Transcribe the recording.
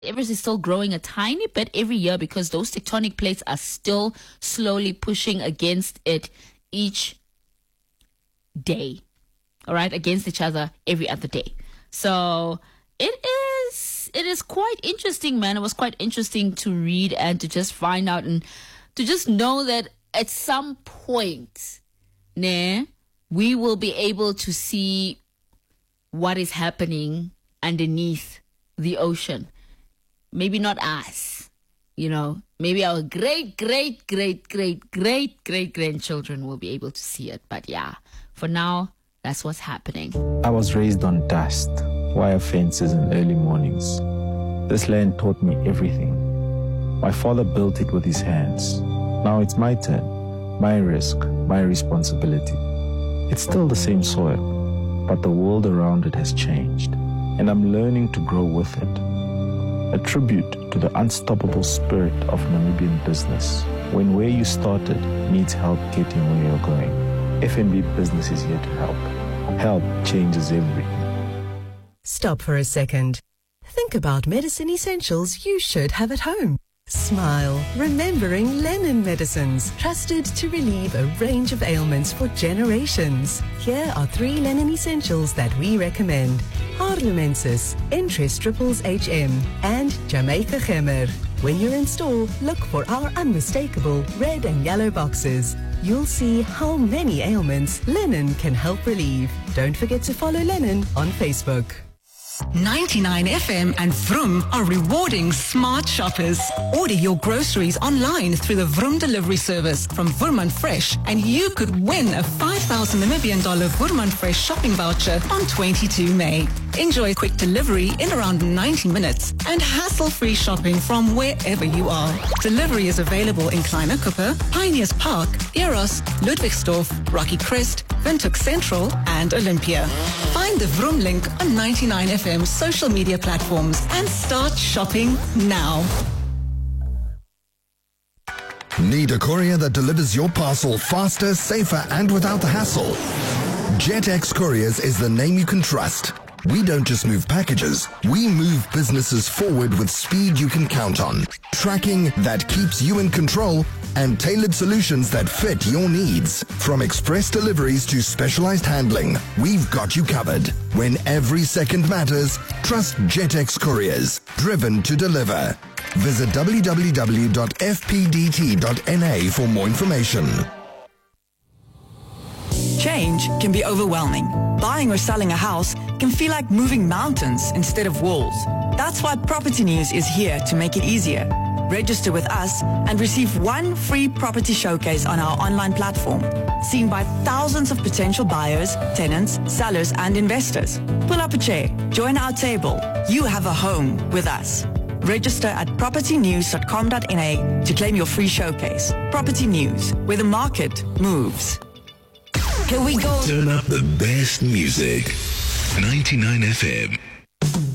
Everest is still growing a tiny bit every year because those tectonic plates are still slowly pushing against it each day. All right, against each other every other day. So it is quite interesting, man. It was quite interesting to read and to just find out and to just know that at some point, we will be able to see what is happening underneath the ocean. Maybe not us, maybe our great grandchildren will be able to see it. But yeah, for now, that's what's happening. I was raised on dust, wire fences and early mornings. This land taught me everything. My father built it with his hands. Now it's my turn, my risk, my responsibility. It's still the same soil, but the world around it has changed, and I'm learning to grow with it. A tribute to the unstoppable spirit of Namibian business, when where you started needs help getting where you're going. FNB Business is here to help. Help changes everything. Stop for a second. Think about medicine essentials you should have at home. Smile, remembering Lennon medicines, trusted to relieve a range of ailments for generations. Here are 3 Lennon essentials that we recommend. Haarlemensis, Interest Triples HM, and Jamaica Gemmer. When you're in store, look for our unmistakable red and yellow boxes. You'll see how many ailments Lennon can help relieve. Don't forget to follow Lennon on Facebook. 99 FM and Vroom are rewarding smart shoppers. Order your groceries online through the Vroom delivery service from Woermann Fresh and you could win a 5,000 Namibian dollar Woermann Fresh shopping voucher on 22 May. Enjoy quick delivery in around 90 minutes and hassle-free shopping from wherever you are. Delivery is available in Kleine Kuppe, Pioneers Park, Eros, Ludwigsdorf, Rocky Crest, Windhoek Central and Olympia. Find the Vroom link on 99 FM's social media platforms and start shopping now. Need a courier that delivers your parcel faster, safer and without the hassle? JetX Couriers is the name you can trust. We don't just move packages, we move businesses forward with speed you can count on. Tracking that keeps you in control and tailored solutions that fit your needs. From express deliveries to specialized handling, we've got you covered. When every second matters, trust JetX Couriers, driven to deliver. Visit www.fpdt.na for more information. Change can be overwhelming. Buying or selling a house can feel like moving mountains instead of walls. That's why Property News is here to make it easier. Register with us and receive 1 free property showcase on our online platform, seen by thousands of potential buyers, tenants, sellers and investors. Pull up a chair, join our table. You have a home with us. Register at propertynews.com.na to claim your free showcase. Property News, where the market moves. Here we go. Turn up the best music. 99 FM.